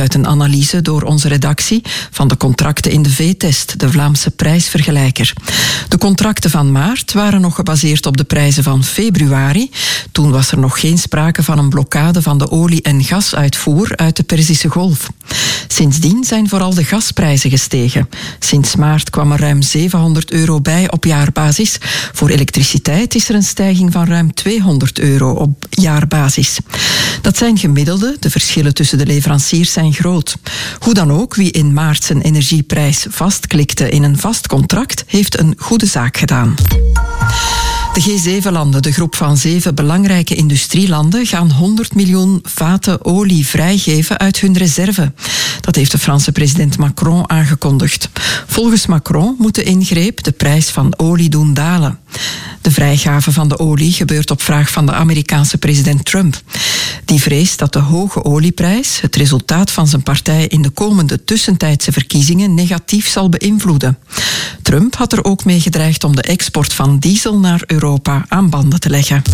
uit een analyse door onze redactie van de contracten in de V-test, de Vlaamse prijsvergelijker. De contracten van maart waren nog gebaseerd op de prijzen van februari. Toen was er nog geen sprake van een blokkade van de olie- en gasuitvoer uit de Perzische Golf. Sindsdien zijn vooral de gasprijzen gestegen. Sinds maart kwam er ruim €700 bij op jaarbasis. Voor elektriciteit is er een stijging van ruim €200 op jaarbasis. Dat zijn gemiddelde, de verschillen tussen de leveranciers zijn groot. Hoe dan ook, wie in maart zijn energieprijs vastklikte in een vast contract, heeft een goede zaak gedaan. De G7-landen, de groep van 7 belangrijke industrielanden, gaan 100 miljoen vaten olie vrijgeven uit hun reserve. Dat heeft de Franse president Macron aangekondigd. Volgens Macron moet de ingreep de prijs van olie doen dalen. De vrijgave van de olie gebeurt op vraag van de Amerikaanse president Trump. Die vreest dat de hoge olieprijs het resultaat van zijn partij in de komende tussentijdse verkiezingen negatief zal beïnvloeden. Trump had er ook mee gedreigd om de export van diesel naar Europa aan banden te leggen.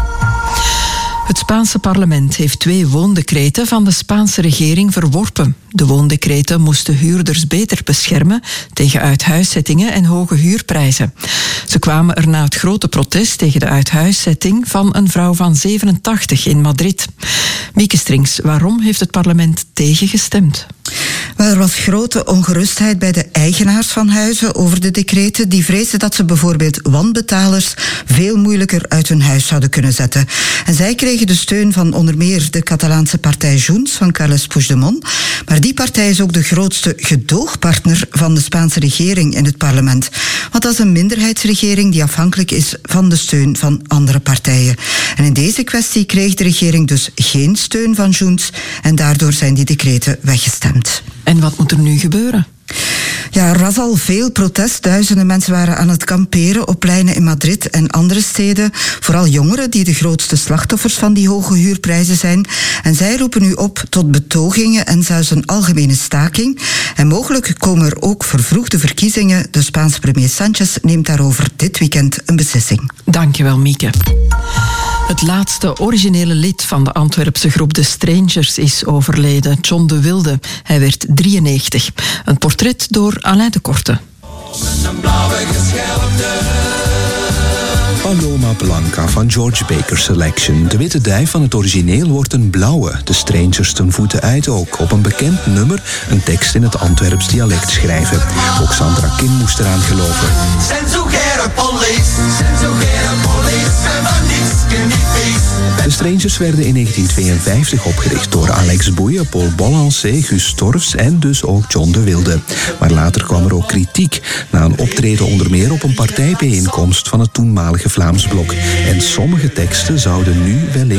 Het Spaanse parlement heeft 2 woondecreten van de Spaanse regering verworpen. De woondecreten moesten huurders beter beschermen tegen uithuiszettingen en hoge huurprijzen. Ze kwamen er na het grote protest tegen de uithuiszetting van een vrouw van 87 in Madrid. Mieke Strings, waarom heeft het parlement tegengestemd? Wel, er was grote ongerustheid bij de eigenaars van huizen over de decreten. Die vreesden dat ze bijvoorbeeld wanbetalers veel moeilijker uit hun huis zouden kunnen zetten. En zij kregen de steun van onder meer de Catalaanse partij Junts van Carles Puigdemont. Maar die partij is ook de grootste gedoogpartner van de Spaanse regering in het parlement. Want dat is een minderheidsregering die afhankelijk is van de steun van andere partijen. En in deze kwestie kreeg de regering dus geen steun van Junts en daardoor zijn die decreten weggestemd. En wat moet er nu gebeuren? Ja, er was al veel protest. Duizenden mensen waren aan het kamperen op pleinen in Madrid en andere steden. Vooral jongeren die de grootste slachtoffers van die hoge huurprijzen zijn. En zij roepen nu op tot betogingen en zelfs een algemene staking. En mogelijk komen er ook vervroegde verkiezingen. De Spaanse premier Sánchez neemt daarover dit weekend een beslissing. Dankjewel, Mieke. Het laatste originele lid van de Antwerpse groep The Strangers is overleden, John de Wilde. Hij werd 93. Een portret door Alain de Korte. Paloma Blanca van George Baker Selection. De witte dij van het origineel wordt een blauwe. De Strangers ten voeten uit ook. Op een bekend nummer een tekst in het Antwerps dialect schrijven. Ook Sandra Kim moest eraan geloven. De Strangers werden in 1952 opgericht door Alex Boeien, Paul Bollancé, Gus Torfs en dus ook John de Wilde. Maar later kwam er ook kritiek na een optreden onder meer op een partijbijeenkomst van het toenmalige Vlaams Blok. En sommige teksten zouden nu wellicht